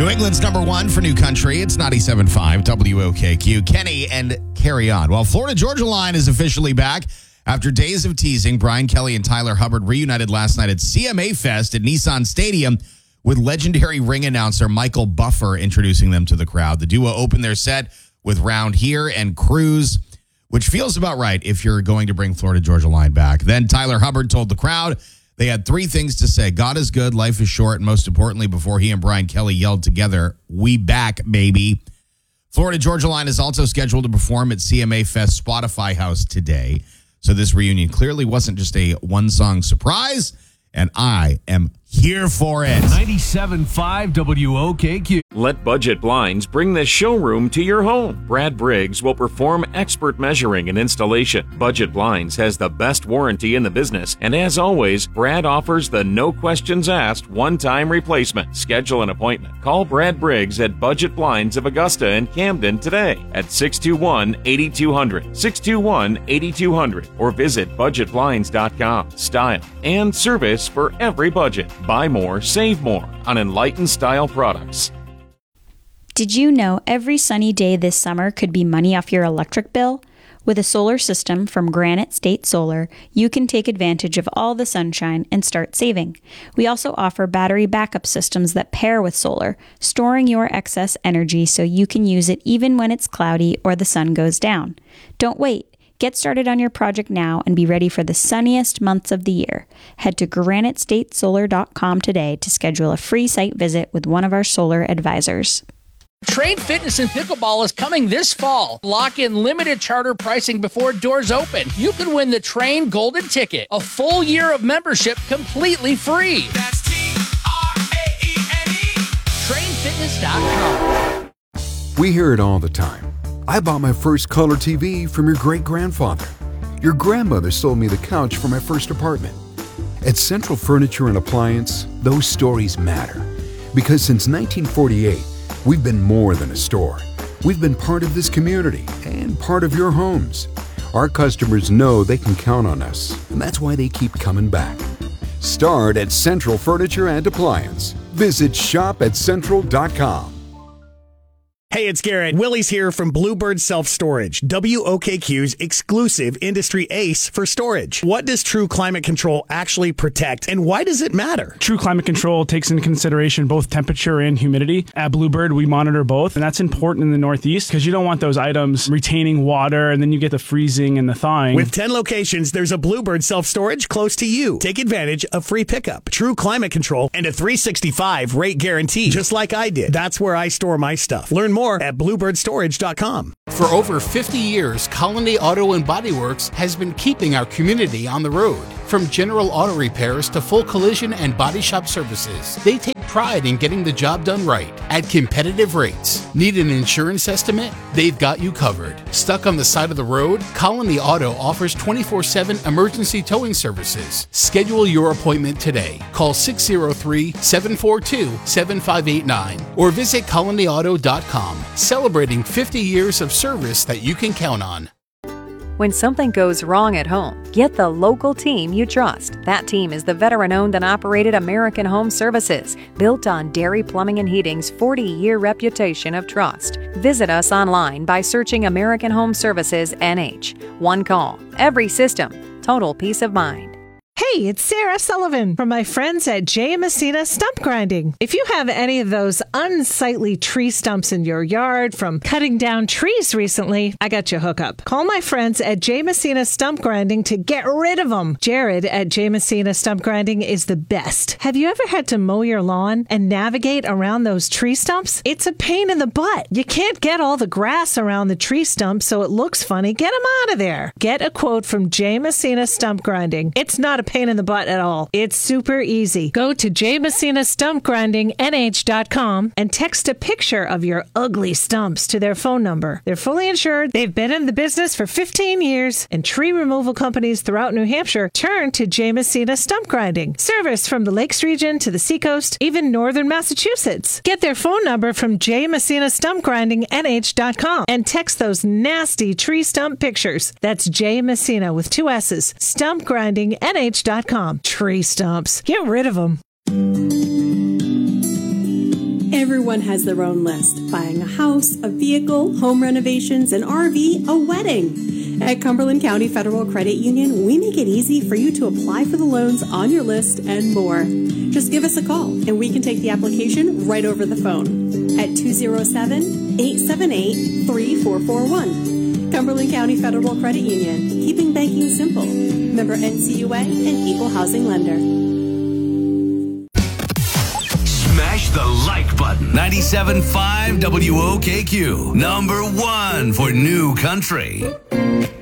New England's number one for new country. It's 97.5 WOKQ. Kenny and Carry On. Well, Florida Georgia Line is officially back. After days of teasing, Brian Kelly and Tyler Hubbard reunited last night at CMA Fest at Nissan Stadium with legendary ring announcer Michael Buffer introducing them to the crowd. The duo opened their set with Round Here and Cruise, which feels about right if you're going to bring Florida Georgia Line back. Then Tyler Hubbard told the crowd they had three things to say. God is good, life is short, and most importantly, before he and Brian Kelly yelled together, "We back, baby." Florida Georgia Line is also scheduled to perform at CMA Fest Spotify House today. So this reunion clearly wasn't just a one-song surprise, and I am here for it. 97.5 WOKQ. Let Budget Blinds bring the showroom to your home. Brad Briggs will perform expert measuring and installation. Budget Blinds has the best warranty in the business, and as always, Brad offers the no questions asked one-time replacement. Schedule an appointment. Call Brad Briggs at Budget Blinds of Augusta and Camden today at 621-8200, 621-8200, or visit budgetblinds.com. Style and service for every budget. Buy more, save more on Enlightened Style products. Did you know every sunny day this summer could be money off your electric bill? With a solar system from Granite State Solar, you can take advantage of all the sunshine and start saving. We also offer battery backup systems that pair with solar, storing your excess energy so you can use it even when it's cloudy or the sun goes down. Don't wait. Get started on your project now and be ready for the sunniest months of the year. Head to granitestatesolar.com today to schedule a free site visit with one of our solar advisors. Trade Fitness and Pickleball is coming this fall. Lock in limited charter pricing before doors open. You can win the Train Golden Ticket, a full year of membership completely free. That's TRAENE. TrainFitness.com. We hear it all the time. I bought my first color TV from your great-grandfather. Your grandmother sold me the couch for my first apartment. At Central Furniture and Appliance, those stories matter. Because since 1948, we've been more than a store. We've been part of this community and part of your homes. Our customers know they can count on us, and that's why they keep coming back. Start at Central Furniture and Appliance. Visit shop@central.com. Hey, it's Garrett. Willie's here from Bluebird Self-Storage, WOKQ's exclusive industry ace for storage. What does True Climate Control actually protect, and why does it matter? True Climate Control takes into consideration both temperature and humidity. At Bluebird, we monitor both, and that's important in the Northeast because you don't want those items retaining water, and then you get the freezing and the thawing. With 10 locations, there's a Bluebird Self-Storage close to you. Take advantage of free pickup, True Climate Control, and a 365 rate guarantee, just like I did. That's where I store my stuff. Learn more at bluebirdstorage.com. For over 50 years, Colony Auto and Body Works has been keeping our community on the road. From general auto repairs to full collision and body shop services, they take pride in getting the job done right at competitive rates. Need an insurance estimate? They've got you covered. Stuck on the side of the road? Colony Auto offers 24/7 emergency towing services. Schedule your appointment today. Call 603-742-7589 or visit colonyauto.com. Celebrating 50 years of service that you can count on. When something goes wrong at home, get the local team you trust. That team is the veteran-owned and operated American Home Services, built on Dairy Plumbing and Heating's 40-year reputation of trust. Visit us online by searching American Home Services NH. One call, every system, total peace of mind. Hey, it's Sarah Sullivan from my friends at J. Messina Stump Grinding. If you have any of those unsightly tree stumps in your yard from cutting down trees recently, I got your hookup. Call my friends at J. Messina Stump Grinding to get rid of them. Jared at J. Messina Stump Grinding is the best. Have you ever had to mow your lawn and navigate around those tree stumps? It's a pain in the butt. You can't get all the grass around the tree stump so it looks funny. Get them out of there. Get a quote from J. Messina Stump Grinding. It's not a pain in the butt at all. It's super easy. Go to jmessinastumpgrindingnh.com and text a picture of your ugly stumps to their phone number. They're fully insured. They've been in the business for 15 years, and tree removal companies throughout New Hampshire turn to J. Messina Stump Grinding. Service from the Lakes region to the Seacoast, even northern Massachusetts. Get their phone number from jmessinastumpgrindingnh.com and text those nasty tree stump pictures. That's J. Messina with 2 S's. Stumpgrindingnh.com. Tree stumps. Get rid of them. Everyone has their own list. Buying a house, a vehicle, home renovations, an RV, a wedding. At Cumberland County Federal Credit Union, we make it easy for you to apply for the loans on your list and more. Just give us a call and we can take the application right over the phone at 207-878-3441. Cumberland County Federal Credit Union, keeping banking simple. Member NCUA and Equal Housing Lender. Smash the like button. 97.5 WOKQ. Number 1 for New Country.